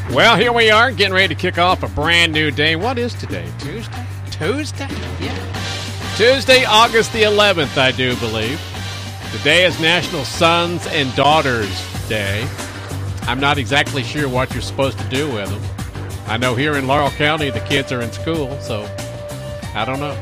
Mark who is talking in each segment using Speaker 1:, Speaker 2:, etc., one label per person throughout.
Speaker 1: Well, here we are, getting ready to kick off a brand new day. What is today? Tuesday? Yeah. Tuesday, August the 11th, I do believe. Today is National Sons and Daughters Day. I'm not exactly sure what you're supposed to do with them. I know here in Laurel County, the kids are in school, so I don't know.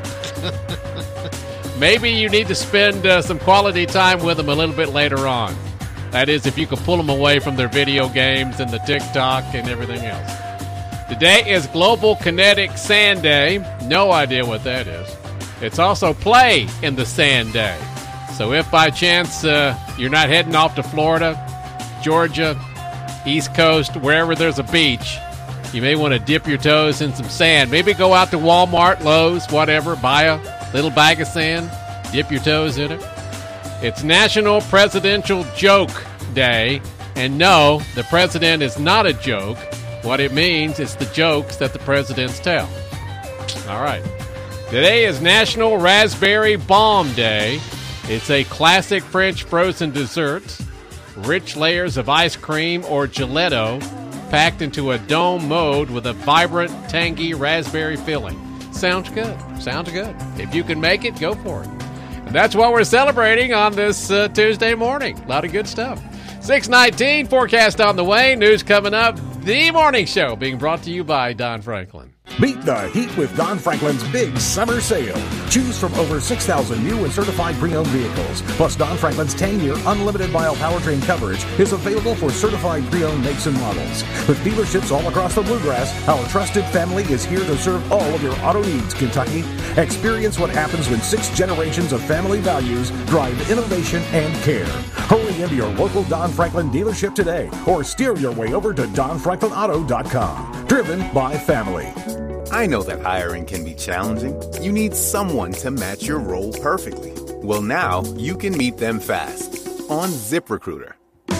Speaker 1: Maybe you need to spend some quality time with them a little bit later on. That is, if you can pull them away from their video games and the TikTok and everything else. Today is Global Kinetic Sand Day. No idea what that is. It's also Play in the Sand Day. So if by chance you're not heading off to Florida, Georgia, East Coast, wherever there's a beach, you may want to dip your toes in some sand. Maybe go out to Walmart, Lowe's, whatever, buy a little bag of sand, dip your toes in it. It's National Presidential Joke Day. And no, the president is not a joke. What it means is the jokes that the presidents tell. All right. Today is National Raspberry Bomb Day. It's a classic French frozen dessert. Rich layers of ice cream or gelato packed into a dome mold with a vibrant, tangy raspberry filling. Sounds good. Sounds good. If you can make it, go for it. And that's what we're celebrating on this Tuesday morning. A lot of good stuff. 6:19, forecast on the way. News coming up. The Morning Show being brought to you by Don Franklin.
Speaker 2: Beat the heat with Don Franklin's big summer sale. Choose from over 6,000 new and certified pre-owned vehicles. Plus, Don Franklin's 10-year unlimited mile powertrain coverage is available for certified pre-owned makes and models. With dealerships all across the Bluegrass, our trusted family is here to serve all of your auto needs, Kentucky. Experience what happens when 6 generations of family values drive innovation and care. Hurry into your local Don Franklin dealership today or steer your way over to DonFranklinAuto.com. Driven by family.
Speaker 3: I know that hiring can be challenging. You need someone to match your role perfectly. Well, now you can meet them fast on ZipRecruiter.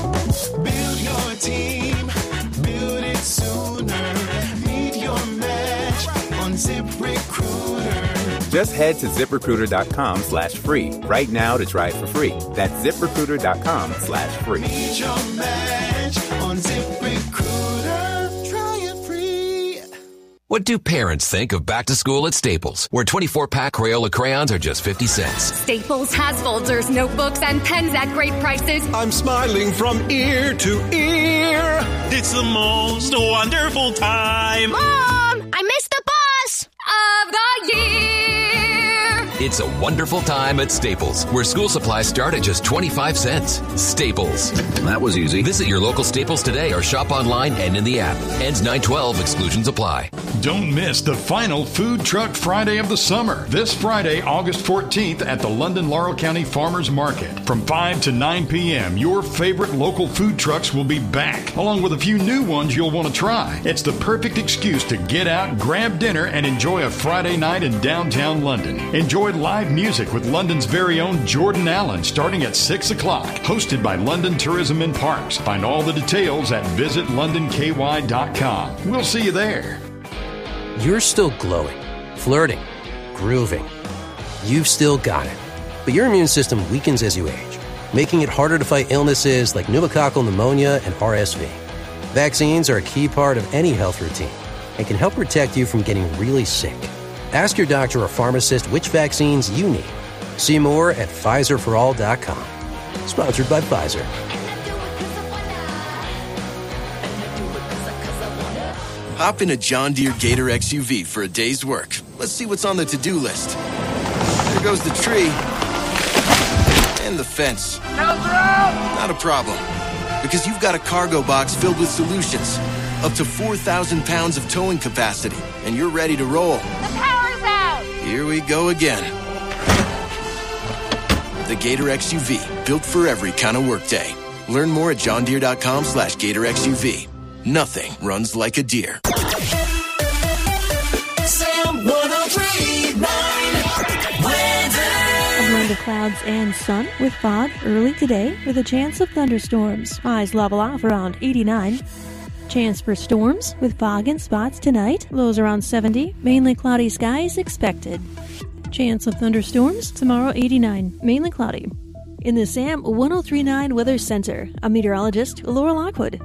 Speaker 4: Build your team, build it sooner. Meet your match on ZipRecruiter.
Speaker 3: Just head to ZipRecruiter.com/free right now to try it for free. That's ZipRecruiter.com/free.
Speaker 4: Meet your match on ZipRecruiter. Try it free.
Speaker 5: What do parents think of back to school at Staples, where 24-pack Crayola crayons are just 50 cents?
Speaker 6: Staples has folders, notebooks, and pens at great prices.
Speaker 7: I'm smiling from ear to ear.
Speaker 8: It's the most wonderful time.
Speaker 6: Mom, I missed the bus of the year.
Speaker 5: It's a wonderful time at Staples, where school supplies start at just 25 cents. Staples.
Speaker 7: That was easy.
Speaker 5: Visit your local Staples today or shop online and in the app. Ends 9/12. Exclusions apply.
Speaker 9: Don't miss the final Food Truck Friday of the summer. This Friday, August 14th at the London Laurel County Farmers Market. From 5 to 9 p.m., your favorite local food trucks will be back, along with a few new ones you'll want to try. It's the perfect excuse to get out, grab dinner, and enjoy a Friday night in downtown London. Enjoy live music with London's very own Jordan Allen starting at 6 o'clock. Hosted by London Tourism and Parks. Find all the details at visitlondonky.com. We'll see you there.
Speaker 10: You're still glowing, flirting, grooving. You've still got it. But your immune system weakens as you age, making it harder to fight illnesses like pneumococcal pneumonia and RSV. Vaccines are a key part of any health routine and can help protect you from getting really sick. Ask your doctor or pharmacist which vaccines you need. See more at PfizerForAll.com. Sponsored by Pfizer.
Speaker 11: Hop in a John Deere Gator XUV for a day's work. Let's see what's on the to-do list. There goes the tree. And the fence. Not a problem. Because you've got a cargo box filled with solutions. Up to 4,000 pounds of towing capacity. And you're ready to roll.
Speaker 6: The power's out!
Speaker 11: Here we go again. The Gator XUV. Built for every kind of workday. Learn more at johndeere.com/Gator XUV. Nothing runs like a deer.
Speaker 4: Sam 103.9 weather.
Speaker 12: A blend of clouds and sun with fog early today with a chance of thunderstorms. Highs level off around 89. Chance for storms with fog in spots tonight. Lows around 70. Mainly cloudy skies expected. Chance of thunderstorms tomorrow 89. Mainly cloudy. In the Sam 103.9 Weather Center, I'm meteorologist Laura Lockwood.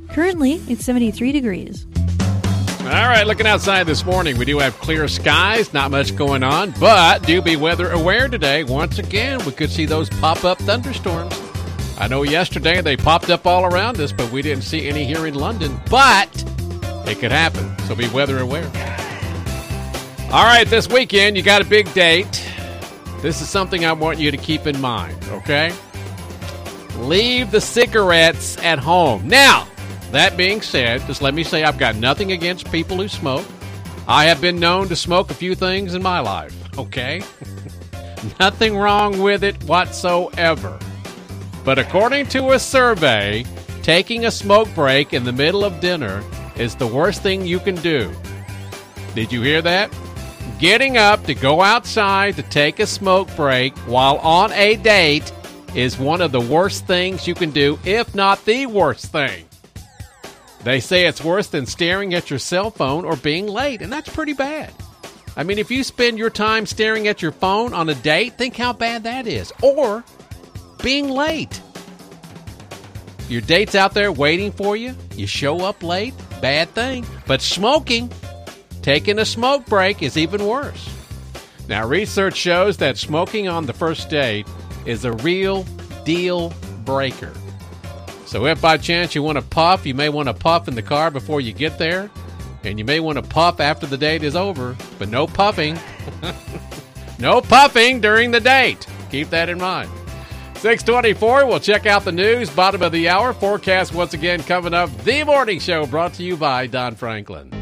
Speaker 12: Currently, it's 73 degrees.
Speaker 1: All right, looking outside this morning, we do have clear skies, not much going on, but do be weather aware today. Once again, we could see those pop-up thunderstorms. I know yesterday they popped up all around us, but we didn't see any here in London, but it could happen, so be weather aware. All right, this weekend, you got a big date. This is something I want you to keep in mind, okay? Leave the cigarettes at home. Now, that being said, just let me say I've got nothing against people who smoke. I have been known to smoke a few things in my life, okay? Nothing wrong with it whatsoever. But according to a survey, taking a smoke break in the middle of dinner is the worst thing you can do. Did you hear that? Getting up to go outside to take a smoke break while on a date is one of the worst things you can do, if not the worst thing. They say it's worse than staring at your cell phone or being late, and that's pretty bad. I mean, if you spend your time staring at your phone on a date, think how bad that is. Or being late. Your date's out there waiting for you. You show up late, bad thing. But smoking, taking a smoke break is even worse. Now, research shows that smoking on the first date is a real deal breaker. So if by chance you want to puff, you may want to puff in the car before you get there. And you may want to puff after the date is over. But no puffing. No puffing during the date. Keep that in mind. 6:24, we'll check out the news. Bottom of the hour. Forecast once again coming up. The Morning Show brought to you by Don Franklin.